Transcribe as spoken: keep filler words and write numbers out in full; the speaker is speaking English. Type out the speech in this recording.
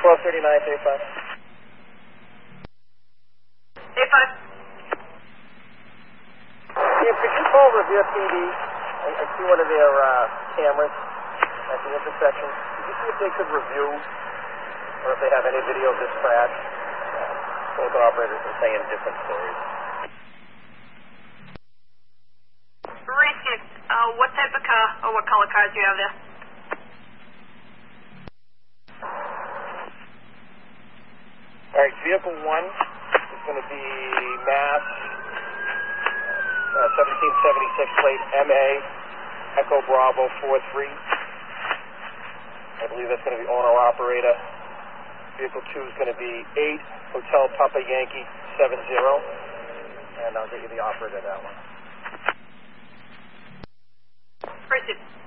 twelve thirty-nine, eight five. eight five. Yeah, could you call Revere P D and, and see one of their uh, cameras at the intersection? Could you see if they could review or if they have any video of this crash? Uh, both operators are saying different stories. Receive. Uh, what type of car or what color cars do you have there? All right, vehicle one is going to be Mass uh, seventeen seventy-six plate M A Echo Bravo four three. I believe that's going to be owner-operator. Vehicle two is going to be eight Hotel Papa Yankee seven zero. And I'll get you the operator of that one. Receive.